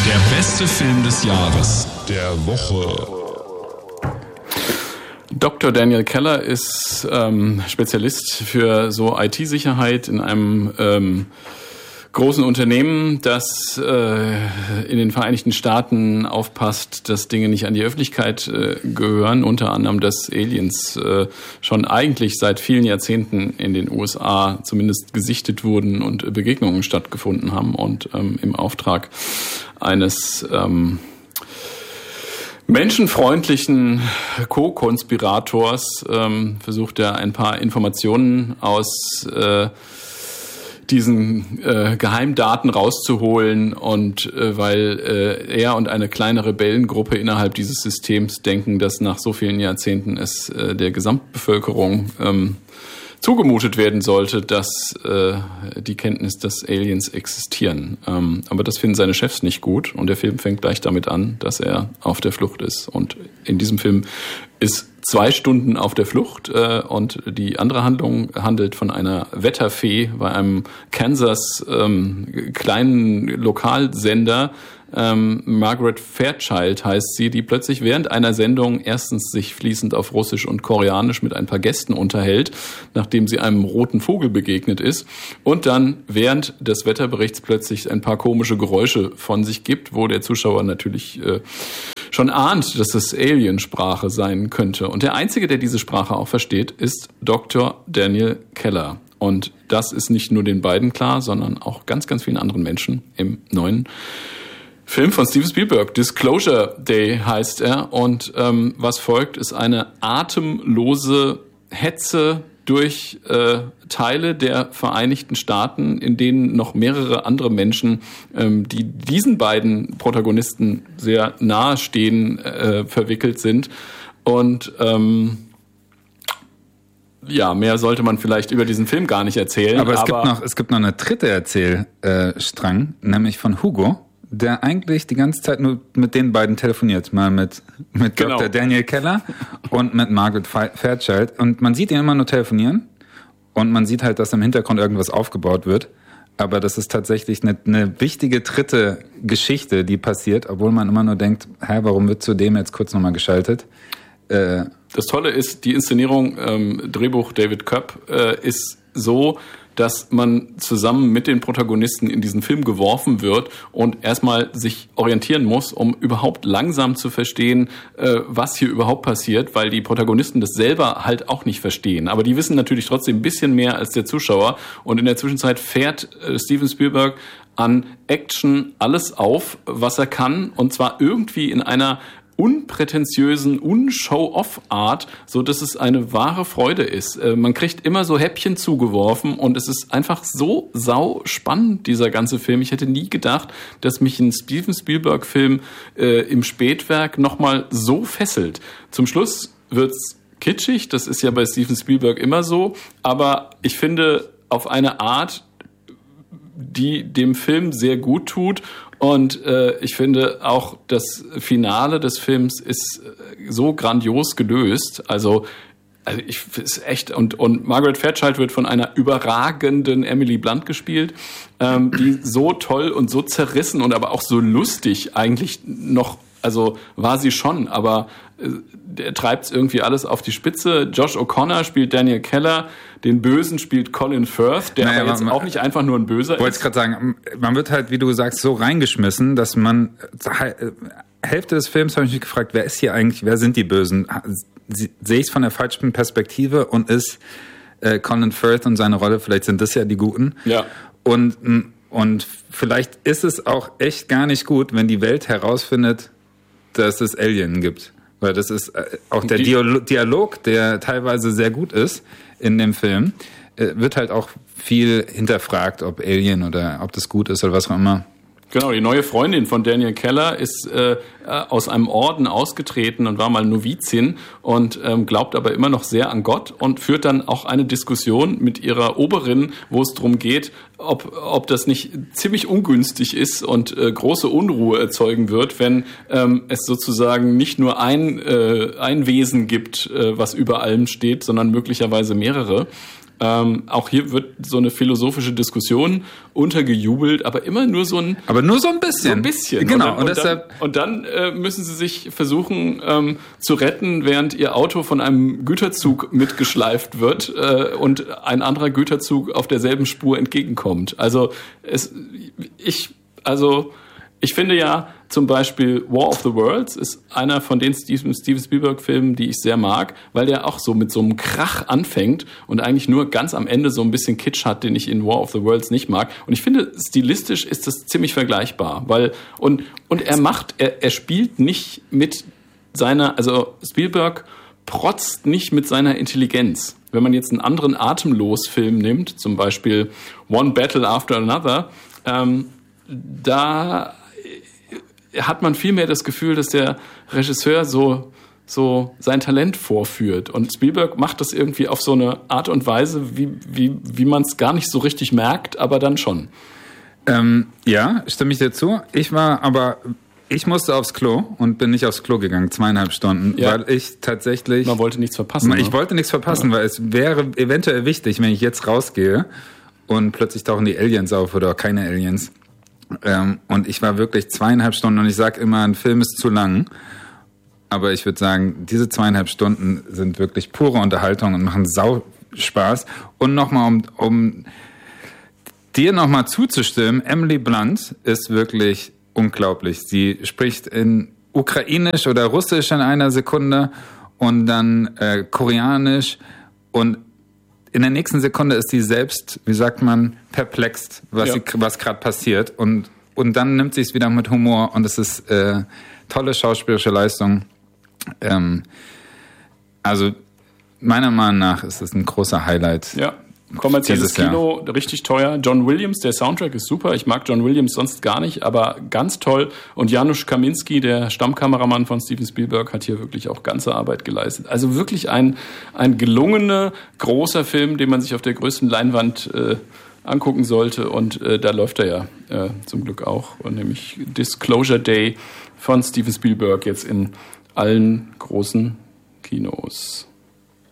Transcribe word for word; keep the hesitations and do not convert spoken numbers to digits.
Der beste Film des Jahres. Der Woche. Doktor Daniel Keller ist ähm, Spezialist für so I T-Sicherheit in einem ähm, großen Unternehmen, das äh, in den Vereinigten Staaten aufpasst, dass Dinge nicht an die Öffentlichkeit äh, gehören. Unter anderem, dass Aliens äh, schon eigentlich seit vielen Jahrzehnten in den U S A zumindest gesichtet wurden und Begegnungen stattgefunden haben. Und ähm, im Auftrag eines ähm, menschenfreundlichen Co-Konspirators ähm, versucht er ein paar Informationen aus äh, diesen äh, Geheimdaten rauszuholen und äh, weil äh, er und eine kleine Rebellengruppe innerhalb dieses Systems denken, dass nach so vielen Jahrzehnten es äh, der Gesamtbevölkerung ähm, zugemutet werden sollte, dass äh, die Kenntnis, dass Aliens existieren. Ähm, aber das finden seine Chefs nicht gut und der Film fängt gleich damit an, dass er auf der Flucht ist. Und in diesem Film ist zwei Stunden auf der Flucht äh, und die andere Handlung handelt von einer Wetterfee bei einem Kansas ähm, kleinen Lokalsender. Ähm, Margaret Fairchild heißt sie, die plötzlich während einer Sendung erstens sich fließend auf Russisch und Koreanisch mit ein paar Gästen unterhält, nachdem sie einem roten Vogel begegnet ist und dann während des Wetterberichts plötzlich ein paar komische Geräusche von sich gibt, wo der Zuschauer natürlich äh, schon ahnt, dass es Aliensprache sein könnte. Und der Einzige, der diese Sprache auch versteht, ist Doktor Daniel Keller. Und das ist nicht nur den beiden klar, sondern auch ganz, ganz vielen anderen Menschen im neuen Film von Steven Spielberg. Disclosure Day heißt er. Und ähm, was folgt, ist eine atemlose Hetze durch äh, Teile der Vereinigten Staaten, in denen noch mehrere andere Menschen, ähm, die diesen beiden Protagonisten sehr nahe stehen, äh, verwickelt sind. Und ähm, ja, mehr sollte man vielleicht über diesen Film gar nicht erzählen. Aber es, aber gibt, noch, es gibt noch eine dritte Erzählstrang, nämlich von Hugo, der eigentlich die ganze Zeit nur mit den beiden telefoniert. Mal mit, mit genau. Doktor Daniel Keller und mit Margaret Fairchild. Und man sieht ihn immer nur telefonieren. Und man sieht halt, dass im Hintergrund irgendwas aufgebaut wird. Aber das ist tatsächlich eine, eine wichtige dritte Geschichte, die passiert, obwohl man immer nur denkt, hä, warum wird zu dem jetzt kurz nochmal geschaltet? Äh, das Tolle ist, die Inszenierung, ähm, Drehbuch David Koepp, äh, ist so, dass man zusammen mit den Protagonisten in diesen Film geworfen wird und erstmal sich orientieren muss, um überhaupt langsam zu verstehen, äh, was hier überhaupt passiert, weil die Protagonisten das selber halt auch nicht verstehen. Aber die wissen natürlich trotzdem ein bisschen mehr als der Zuschauer. Und in der Zwischenzeit fährt äh, Steven Spielberg an Action alles auf, was er kann, und zwar irgendwie in einer unprätentiösen, unshow-off-Art, so dass es eine wahre Freude ist. Man kriegt immer so Häppchen zugeworfen und es ist einfach so sau spannend, dieser ganze Film. Ich hätte nie gedacht, dass mich ein Steven Spielberg-Film äh, im Spätwerk nochmal so fesselt. Zum Schluss wird's kitschig, das ist ja bei Steven Spielberg immer so, aber ich finde auf eine Art, die dem Film sehr gut tut. Und äh, ich finde auch, das Finale des Films ist so grandios gelöst. Also, also ich ist echt und und Margaret Fairchild wird von einer überragenden Emily Blunt gespielt, ähm, die so toll und so zerrissen und aber auch so lustig eigentlich noch. Also war sie schon, aber äh, der treibt irgendwie alles auf die Spitze. Josh O'Connor spielt Daniel Keller, den Bösen spielt Colin Firth, der naja, aber jetzt man, auch nicht einfach nur ein Böser ist. Wollte ich gerade sagen, man wird halt, wie du sagst, so reingeschmissen, dass man Hälfte des Films habe ich mich gefragt, wer ist hier eigentlich, wer sind die Bösen? Sehe ich es von der falschen Perspektive und ist äh, Colin Firth und seine Rolle, vielleicht sind das ja die Guten. Ja. Und und vielleicht ist es auch echt gar nicht gut, wenn die Welt herausfindet, dass es Alien gibt. Weil das ist äh, auch der Dialog, Dialog, der teilweise sehr gut ist in dem Film, äh, wird halt auch viel hinterfragt, ob Alien oder ob das gut ist oder was auch immer. Genau, die neue Freundin von Daniel Keller ist äh, aus einem Orden ausgetreten und war mal Novizin und ähm, glaubt aber immer noch sehr an Gott und führt dann auch eine Diskussion mit ihrer Oberin, wo es darum geht, ob ob das nicht ziemlich ungünstig ist und äh, große Unruhe erzeugen wird, wenn ähm, es sozusagen nicht nur ein äh, ein Wesen gibt, äh, was über allem steht, sondern möglicherweise mehrere. Ähm, auch hier wird so eine philosophische Diskussion untergejubelt, aber immer nur so ein... Aber nur so ein bisschen. So ein bisschen. Genau. Und, und, und deshalb, dann, und dann äh, müssen sie sich versuchen ähm, zu retten, während ihr Auto von einem Güterzug mitgeschleift wird äh, und ein anderer Güterzug auf derselben Spur entgegenkommt. Also es, ich, also ich finde ja zum Beispiel War of the Worlds ist einer von den Steven, Steven Spielberg-Filmen, die ich sehr mag, weil der auch so mit so einem Krach anfängt und eigentlich nur ganz am Ende so ein bisschen Kitsch hat, den ich in War of the Worlds nicht mag. Und ich finde, stilistisch ist das ziemlich vergleichbar, weil und und er macht, er, er spielt nicht mit seiner, also Spielberg protzt nicht mit seiner Intelligenz. Wenn man jetzt einen anderen Atemlos-Film nimmt, zum Beispiel One Battle After Another, ähm, da hat man viel mehr das Gefühl, dass der Regisseur so, so sein Talent vorführt. Und Spielberg macht das irgendwie auf so eine Art und Weise, wie, wie, wie man es gar nicht so richtig merkt, aber dann schon. Ähm, ja, stimme ich dir zu. Ich war aber, ich musste aufs Klo und bin nicht aufs Klo gegangen, zweieinhalb Stunden, ja. weil ich tatsächlich... Man wollte nichts verpassen. Ich ne? wollte nichts verpassen, ja. weil es wäre eventuell wichtig, wenn ich jetzt rausgehe und plötzlich tauchen die Aliens auf oder keine Aliens. Ähm, und ich war wirklich zweieinhalb Stunden und ich sage immer, ein Film ist zu lang. Aber ich würde sagen, diese zweieinhalb Stunden sind wirklich pure Unterhaltung und machen sau Spaß. Und nochmal, um, um dir nochmal zuzustimmen, Emily Blunt ist wirklich unglaublich. Sie spricht in Ukrainisch oder Russisch in einer Sekunde und dann äh, Koreanisch und in der nächsten Sekunde ist sie selbst, wie sagt man, perplext, was, ja. was gerade passiert. Und, und dann nimmt sie es wieder mit Humor und es ist äh, tolle schauspielerische Leistung. Ähm, also meiner Meinung nach ist es ein großer Highlight. Ja, kommerzielles Kino, Jahr. Richtig teuer. John Williams, der Soundtrack ist super. Ich mag John Williams sonst gar nicht, aber ganz toll. Und Janusz Kaminski, der Stammkameramann von Steven Spielberg, hat hier wirklich auch ganze Arbeit geleistet. Also wirklich ein, ein gelungener, großer Film, den man sich auf der größten Leinwand äh, angucken sollte. Und äh, da läuft er ja äh, zum Glück auch. Und nämlich Disclosure Day von Steven Spielberg jetzt in allen großen Kinos.